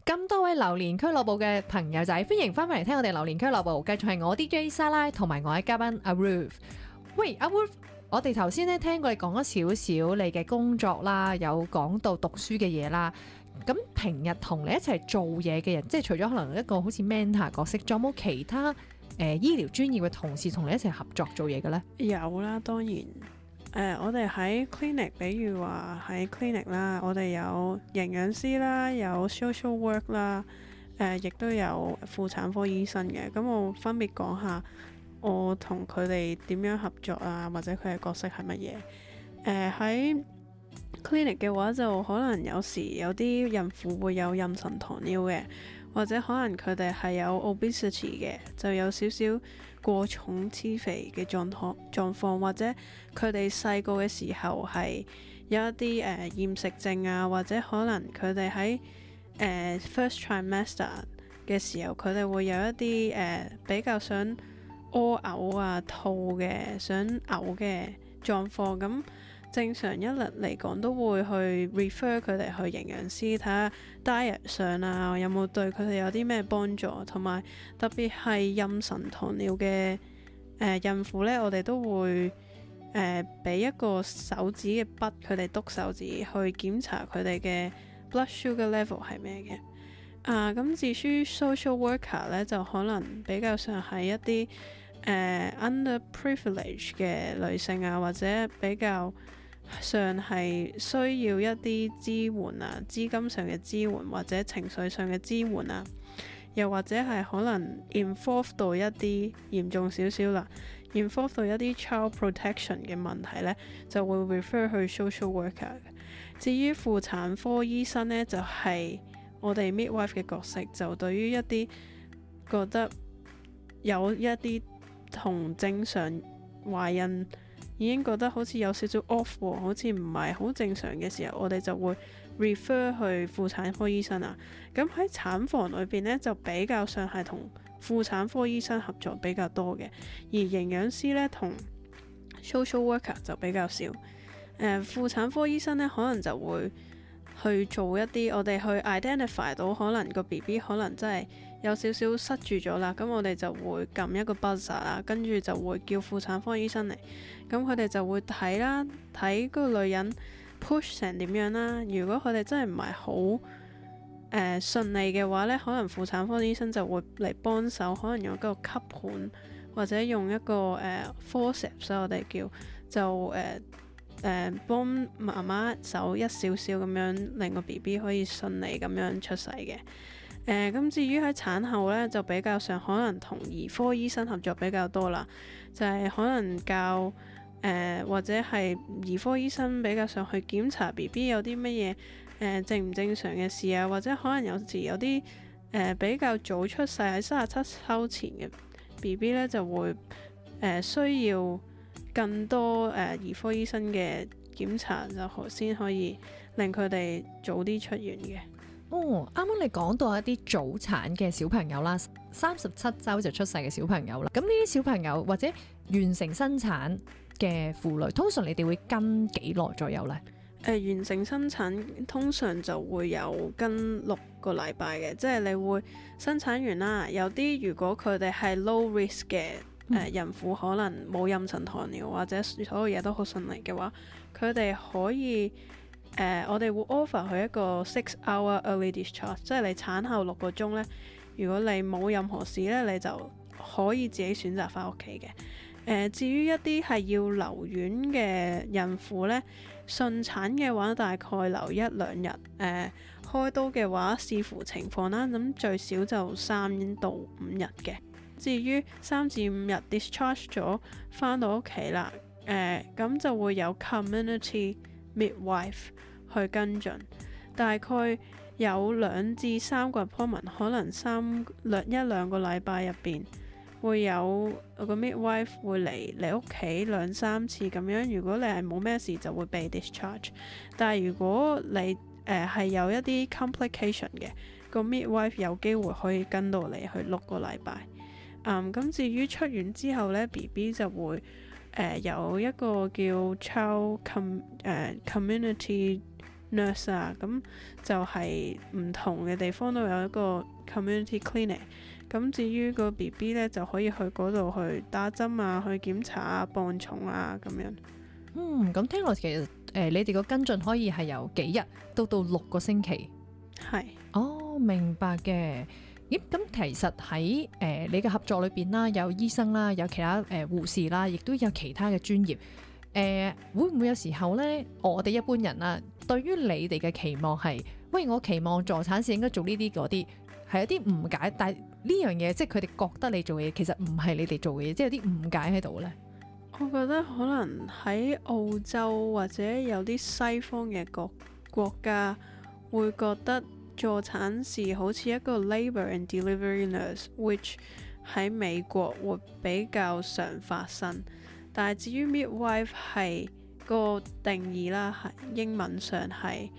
咁多位榴蓮俱樂部嘅朋友仔，歡迎翻返嚟聽我哋榴蓮俱樂部，繼續係我 DJ 莎拉同埋我嘅嘉賓阿 Ruth。喂，阿 Ruth，我哋頭先咧聽過你講咗少少你嘅工作啦，有講到讀書嘅嘢啦。咁平日同你一齊做嘢嘅人，即係除咗可能一個好似 mentor 角色，仲有冇其他醫療專業嘅同事同你一齊合作做嘢嘅呢？ 有啦，當然。我哋喺 clinic， 比如話喺 clinic 啦，我哋有營養師啦，有 social work 啦，亦都有婦產科醫生嘅。咁我分別講下我同佢哋點樣合作啊，或者佢嘅角色係乜嘢。喺clinic 嘅話，就可能有時有啲孕婦會有妊娠糖尿嘅，或者可能佢哋係有 obesity 嘅，就有少少過重黐肥嘅狀況，或者佢哋細個嘅時候係有一啲厭食症啊，或者可能佢哋喺first trimester 嘅時候，佢哋會有一啲比較想屙嘔啊、吐嘅、想嘔嘅狀況。咁正常一律嚟講都會去 refer 佢哋去營養師睇下 diet 上啊有冇對佢哋有啲咩幫助，同埋特別係妊娠糖尿嘅孕婦呢，我哋都會俾一個手指嘅筆，佢哋篤手指去檢查佢哋嘅 blood sugar level 係咩嘅。咁至於 social worker 呢，就可能比較上係一啲underprivileged 嘅女性啊，或者比較上係需要一啲支援啊，資金上嘅支援或者情緒上嘅支援啊，又或者係可能 involve 到一啲嚴重少少啦，involve 到一啲 child protection 嘅問題呢，就會 refer 去 social worker。至於婦產科醫生呢，就係我哋 midwife 嘅角色，就對於一啲覺得有一啲同正常懷孕已經覺得好似有少少 off 喎，好似唔係好正常嘅時候，我哋就會 refer 去婦產科醫生啊。咁喺產房裏邊呢，就比較上係同婦產科醫生合作比較多嘅，而營養師呢，同 social worker 就比較少。婦產科醫生呢，可能就會去做一啲我哋去 identify 到可能個 BB 可能真係有少少塞住咗啦，咁我哋就會撳一個 buzzer 啦，跟住就會叫婦產科醫生嚟，咁佢哋就會睇啦，睇個女人 push 成點樣啦。如果佢哋真係唔係好順利嘅話呢，可能婦產科醫生就會嚟幫手，可能用一個吸盤或者用一個forceps 我哋叫就幫媽媽手一少少咁樣，令個 BB 可以順利咁樣出世嘅。咁至於喺產後呢，就比較上可能同兒科醫生合作比較多啦，就係可能教或者係兒科醫生比較上去檢查 BB 有啲乜嘢正唔正常嘅事啊，或者可能有時有啲比較早出世喺37週前嘅 BB 呢，就會需要更多兒科醫生嘅檢查，就先可以令佢哋早啲出院嘅。 哦，啱啱你講到一啲早產嘅小朋友啦，37週就出世嘅小朋友啦，咁呢啲小朋友或者完成生產嘅婦女，通常你哋會跟幾耐左右呢？ 完成生產通常就會有跟6個禮拜嘅，即係你會生產完啦。有啲如果佢哋係 low risk 嘅孕婦，可能冇妊娠糖尿或者所有嘢都好順利嘅話，佢哋可以我哋會 offer 佢一個6-hour early discharge， 即係你產後6個鐘呢，如果你冇任何事呢，你就可以自己選擇返屋企嘅。至於一啲係要留院嘅孕婦呢，順產嘅話大概留1-2日，開刀嘅話視乎情況啦，咁最少就3到5日嘅。至於3至5日 discharge 咗返到屋企啦，咁就會有 community midwife 去跟進，大概有2至3個 appointment， 可能1-2個禮拜入邊會有個 midwife 會嚟你屋企2-3次咁樣。如果你係冇咩事就會被 discharge， 但係如果你係有一啲 complication 嘅，個 midwife 有機會可以跟到你去6個禮拜。咁至於出院之後呢， BB 就會有一個叫 child community nurse 啊，咁就係唔同嘅地方都有一個 community clinic。咁至於個 BB 呢，就可以去嗰度去打針啊，去檢查啊，磅重啊咁樣。 咁聽落其實你哋個跟進可以係由幾日到6個星期。 係。 哦，明白嘅。咦，咁其實喺你嘅合作裏邊啦，有醫生啦，有其他護士啦，亦都有其他嘅專業。會唔會有時候呢，我哋一般人啊，對於你哋嘅期望係，喂，我期望助產士應該做呢啲嗰啲，係有啲誤解。但係呢樣嘢，即係佢哋覺得你做嘅嘢，其實唔係你哋做嘅嘢，即係有啲誤解喺度呢。 我覺得可能喺澳洲或者有啲西方嘅國家會覺得助產士好似一個 labour and delivery nurse，which 喺美國會比較常發生。但係至於 midwife 係個定義啦，係英文上係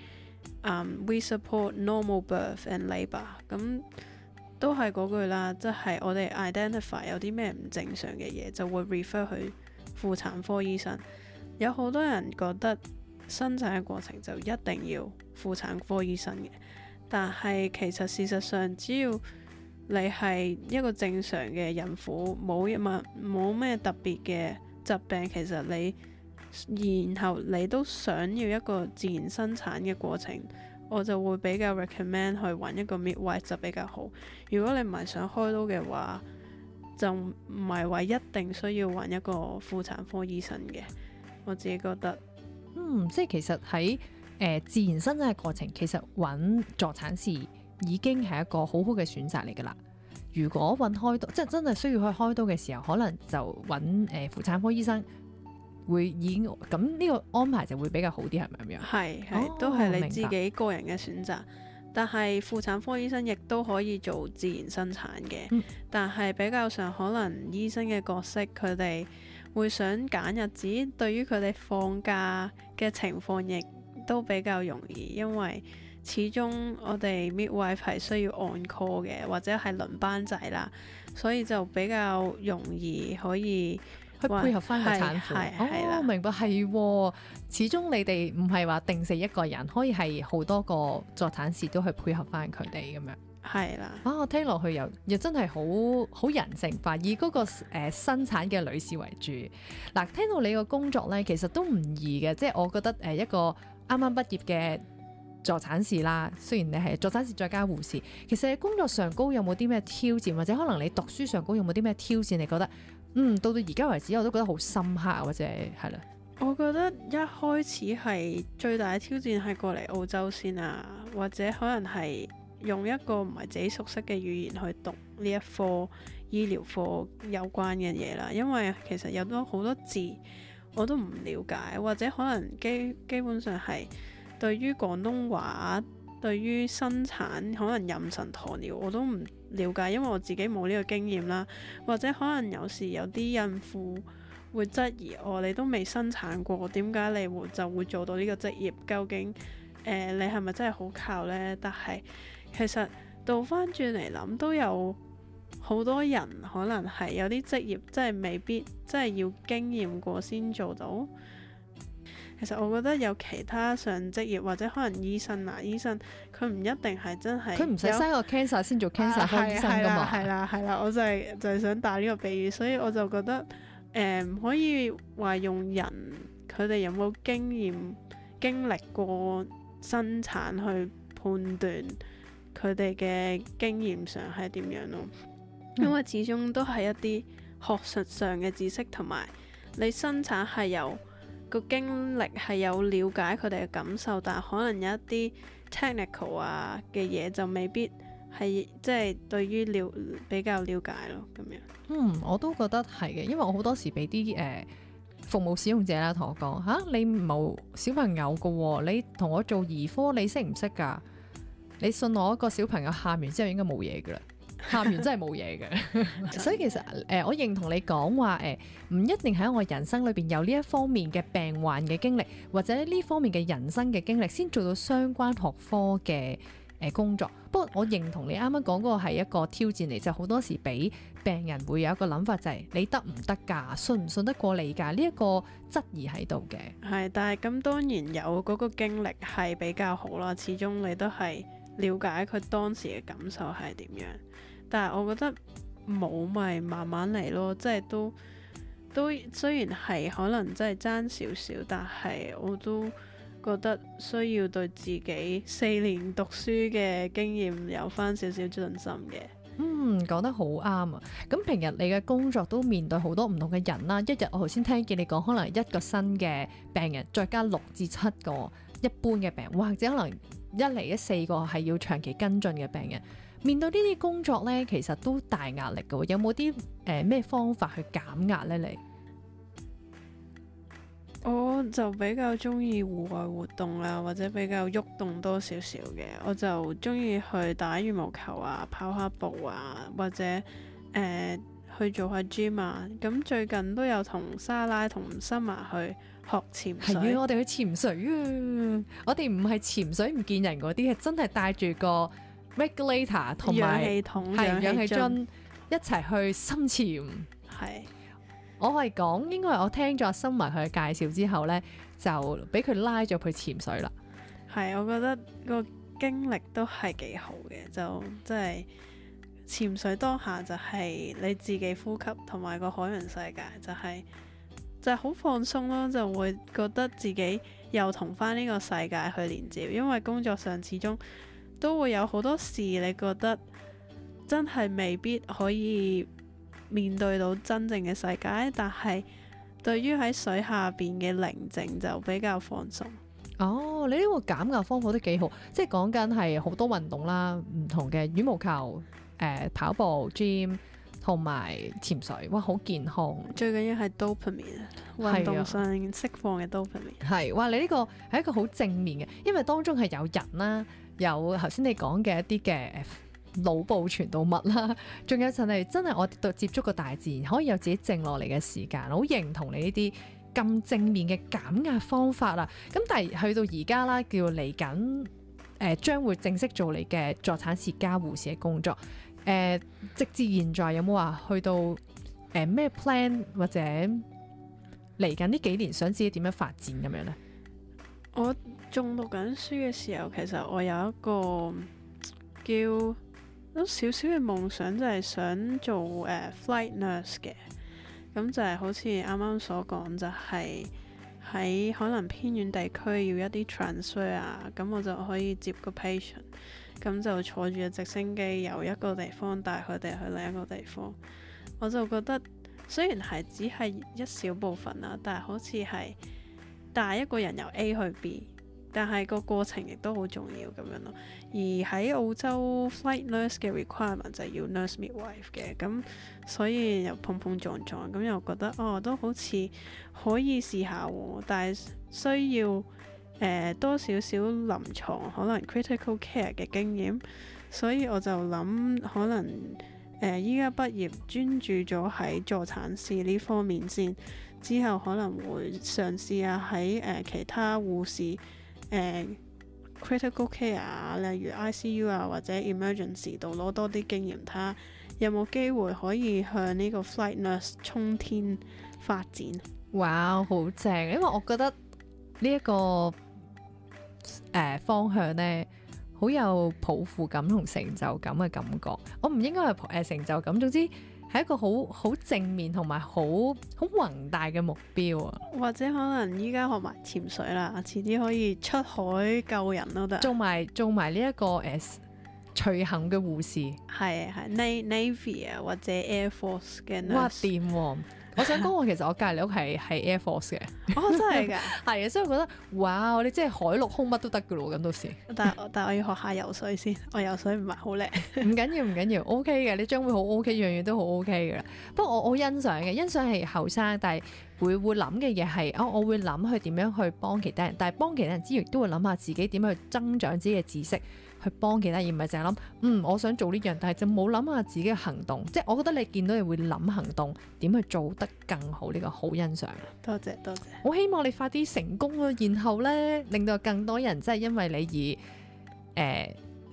we support normal birth and labour。咁都係嗰句啦，即係我哋 identify 有啲咩唔正常嘅嘢，就會 refer 去婦產科醫生。有好多人覺得生產嘅過程就一定要婦產科醫生嘅。但係其實事實上，只要你係一個正常嘅孕婦，冇咩特別嘅疾病，其實然後你都想要一個自然生產嘅過程，我就會比較 recommend 去揾一個 midwife 就比較好。如果你唔係想開刀嘅話，就唔係話一定需要揾一個婦產科醫生嘅。我自己覺得， 即係其實喺自然生產嘅過程，其實揾助產士已經係一個好好嘅選擇嚟㗎啦。如果揾開刀，即係真係需要去開刀嘅時候，可能就揾婦產科醫生會已經咁呢個安排就會比較好啲，係咪咁樣？ 係都係你自己個人嘅選擇。但係婦產科醫生亦都可以做自然生產嘅，但係比較上可能醫生嘅角色，佢哋會想揀日子，對於佢哋放假嘅情況亦都比較容易，因為始終我哋 midwife 係需要 on call 嘅，或者係輪班制啦，所以就比較容易可以去配合翻個產婦。明白，係始終你哋唔係話定死一個人，可以係好多個助產士都去配合翻佢哋咁樣。 係啦。 我聽落去又真係好人性化，以嗰個生產嘅女士為主。嗱，聽到你個工作呢，其實都唔易嘅，即係我覺得一個啱啱畢業嘅助產士啦，雖然你係助產士再加護士，其實你工作上高有冇啲咩挑戰，或者可能你讀書上高有冇啲咩挑戰？你覺得到而家為止我都覺得好深刻，或者係啦。 我覺得一開始係最大嘅挑戰係過嚟澳洲先啊，或者可能係用一個唔係自己熟悉嘅語言去讀呢一科醫療科有關嘅嘢啦，因為其實有好多字我都唔了解，或者可能基本上係對於廣東話，對於生產可能妊娠糖尿我都唔了解，因為我自己冇呢個經驗啦，或者可能有時有啲孕婦會質疑我，你都未生產過，點解你就會做到呢個職業？究竟你係咪真係好靠呢？但係其實倒翻轉嚟諗，都有好多人可能係有啲職業真係未必真係要經驗過先做到。其實我覺得有其他上職業或者可能醫生佢唔一定係真係佢唔使生個 cancer 先做 cancer 科醫生㗎嘛。 係啦，我就係想打呢個比喻，所以我就覺得唔可以話用人佢哋有冇經歷過生產去判斷佢哋嘅經驗上係點樣咯。因為始終都係一啲學術上嘅知識，同埋你生產係有個經歷，係有了解佢哋嘅感受，但係可能有一啲 technical 啊嘅嘢就未必係即係對於比較了解咯咁樣。 我都覺得係嘅，因為我好多時俾啲服務使用者啦同我講你冇小朋友㗎喎，你同我做兒科你識唔識㗎？你信我一個小朋友喊完之後應該冇嘢㗎啦。喊完真係冇嘢嘅，所以其實我認同你講話唔一定喺我人生裏邊有呢一方面嘅病患嘅經歷，或者呢方面嘅人生嘅經歷，先做到相關學科嘅工作。不過我認同你啱啱講嗰個係一個挑戰嚟，就好多時俾病人會有一個諗法，就係你得唔得㗎？信唔信得過你㗎？呢一個質疑喺度嘅。 係，但係咁當然有嗰個經歷係比較好啦，始終你都係了解佢當時嘅感受係點樣。但係我覺得冇咪慢慢嚟咯，即係都雖然係可能真係爭少少，但係我都覺得需要對自己4年讀書嘅經驗有翻少少信心嘅。 講得好啱啊！咁平日你嘅工作都面對好多唔同嘅人啦，一日我頭先聽見你講，可能一個新嘅病人，再加6至7個一般嘅病人，或者可能1嚟4個係要長期跟進嘅病人。面對呢啲工作呢，其實都大壓力㗎喎。有冇啲咩方法去減壓呢？你？ 我就比較中意戶外活動啦，或者比較喐動多少少嘅。我就中意去打羽毛球啊，跑下步啊，或者去做下 gym 啊。咁最近都有同莎拉同Summer去學潛水。 係啊，我哋去潛水啊！我哋唔係潛水唔見人嗰啲，係真係帶住個 regulator 同埋氧氣筒、 氧氣樽一齊去深潛。 係。 我係講，應該係我聽咗Summer佢嘅介紹之後呢，就俾佢拉咗去潛水啦。 係，我覺得個經歷都係幾好嘅，就即係潛水當下就係你自己呼吸同埋個海洋世界，就係好放鬆咯，就會覺得自己又同翻呢個世界去連接，因為工作上始終都會有好多事，你覺得真係未必可以面對到真正嘅世界，但係對於喺水下邊嘅寧靜就比較放鬆。 哦，你呢個減壓方法都幾好，即係講緊係好多運動啦，唔同嘅羽毛球、跑步、gym 同埋潛水，哇，好健康。 最緊要係 dopamine，運動上釋放嘅 dopamine。 係，哇！你呢個係一個好正面嘅，因為當中係有人啦，有頭先你講嘅一啲嘅腦部傳導物啦，仲有就係真係我哋接觸個大自然，可以有自己靜落嚟嘅時間。我好認同你呢啲咁正面嘅減壓方法啦。咁但係去到而家啦，叫嚟緊將會正式做你嘅助產士加護士嘅工作。直至現在有冇話去到咩 plan 或者嚟緊呢幾年想自己點樣發展咁樣呢？ 我仲讀緊書嘅時候，其實我有一個有少少嘅夢想，就係想做flight nurse 嘅。咁就係好似啱啱所講，就係喺可能偏遠地區要一啲 transfer 啊，咁我就可以接個 patient，咁就坐住個直升機由一個地方帶佢哋去另一個地方。我就覺得雖然係只係一小部分啦，但係好似係帶一個人由 A 去 B， 但係個過程亦都好重要咁樣咯。而喺澳洲 flight nurse 嘅 requirement 就係要 nurse midwife 嘅，咁所以又碰碰撞撞，咁又覺得都好似可以試下喎，但係需要多少少臨床可能 critical care 嘅經驗，所以我就諗可能依家畢業專注咗喺助產士呢方面先，之後可能會嘗試下喺其他護士critical care 啊，例如 ICU 啊或者 emergency 度攞多啲經驗，睇下有冇機會可以向呢個 flight nurse 衝天發展。 哇，好正！因為我覺得呢一個方向呢，好有抱負感同成就感嘅感覺。我唔應該係成就感，總之係一個好正面同埋好宏大嘅目標啊！ 或者可能依家學埋潛水啦，遲啲可以出海救人都得。做埋呢一個隨行嘅護士， 係Navy 啊或者 Air Force 嘅 nurse。 哇，掂喎！我想講，其實我隔離屋係 Air Force 嘅。 哦，真係㗎？ 係啊，所以我覺得哇，你真係海陸空乜都得㗎咯，咁到時。 但我要學下游水先，我游水唔係好叻。 唔緊要，OK 嘅，你將會好 OK，樣樣都好 OK 㗎啦。不過我好欣賞嘅，欣賞係後生，但係會諗嘅嘢係我會諗去點樣去幫其他人，但係幫其他人之餘都會諗下自己點樣去增長自己嘅知識。去幫其他，而唔係淨係諗我想做呢樣，但係就冇諗下自己嘅行動。即係我覺得你見到你會諗行動點去做得更好，呢個好欣賞。 多謝。 我希望你快啲成功啊！然後呢，令到更多人真係因為你而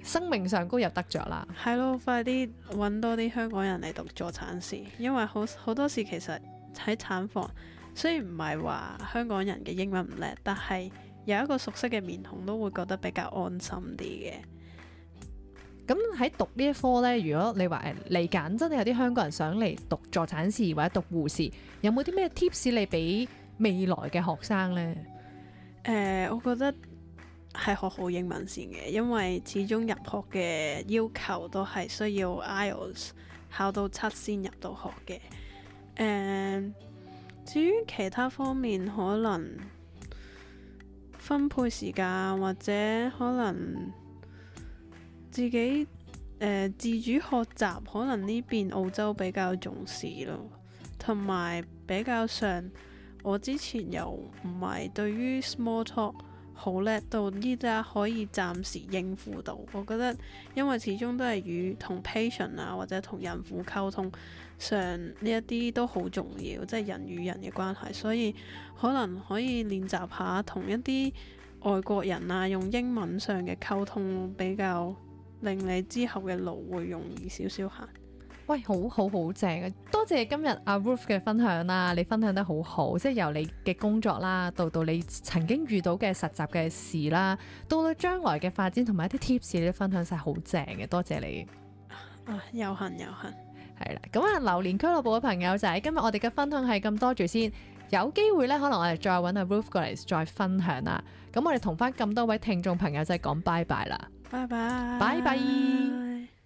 生命上高有得着啦。 係咯，快啲揾多啲香港人嚟讀助產士，因為好多時其實喺產房，雖然唔係話香港人嘅英文唔叻，但係有一個熟悉嘅面孔都會覺得比較安心啲嘅。 咁喺讀呢一科呢，如果你話嚟緊真係有啲香港人想嚟讀助產士或者讀護士，有冇啲咩 tips 你俾未來嘅學生呢？ 我覺得係學好英文先嘅，因為始終入學嘅要求都係需要 IELTS 考到7先入到學嘅。至於其他方面，可能分配時間或者可能自己自主學習，可能呢邊澳洲比較重視咯，同埋比較上我之前又唔係對於 small talk 好叻到依家可以暫時應付到。我覺得因為始終都係與同 patient 啊或者同孕婦溝通上呢一啲都好重要，即係人與人嘅關係，所以可能可以練習下同一啲外國人啊用英文上嘅溝通，比較令你之後嘅路會容易少少行。 喂，好正啊！多謝今日阿 Ruth 嘅分享啦，你分享得好好，即係由你嘅工作啦，到你曾經遇到嘅實習嘅事啦，到你將來嘅發展同埋一啲 tips，你都分享晒好正嘅，多謝你。 有幸。 係啦，咁啊，榴蓮俱樂部嘅朋友仔，今日我哋嘅分享係咁多住先，有機會呢，可能我哋再揾阿 Ruth 過嚟再分享啦。咁我哋同翻咁多位聽眾朋友仔講拜拜啦， 拜拜。 拜拜。